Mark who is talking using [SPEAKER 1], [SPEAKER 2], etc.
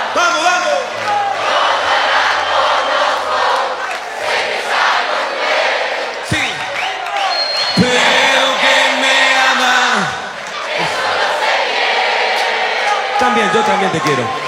[SPEAKER 1] ¡Vamos, vamos! Sí. Pero que me ama. También, yo también te quiero.